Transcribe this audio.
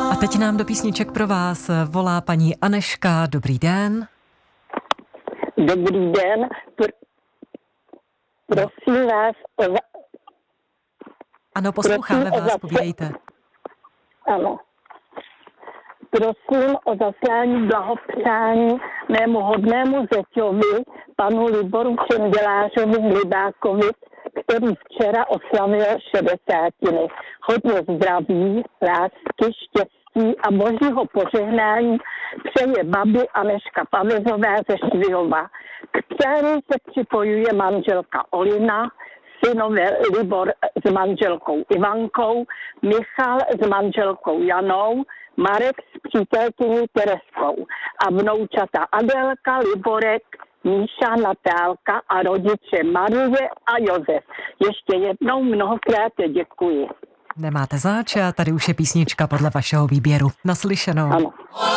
A teď nám do písniček pro vás volá paní Aneška. Dobrý den. Dobrý den. Prosím vás Ano, posloucháme vás, povídejte. Ano. Prosím o zaslání blahopřání mému hodnému zeťovi, panu Liboru Čendelářovi z Libákovic, který včera oslavil 60. Hodně zdraví, lásky, štěstí a božího požehnání přeje babi Aneška Pavezová ze Švihova. K dceru se připojuje manželka Olina, synové Libor s manželkou Ivankou, Michal s manželkou Janou, Marek s přítelkyní Tereskou a vnoučata Adelka, Liborek, Míša, Natálka a rodiče Marie a Josef. Ještě jednou mnohokrát děkuji. Nemáte zač a tady už je písnička podle vašeho výběru. Naslyšenou. Ano.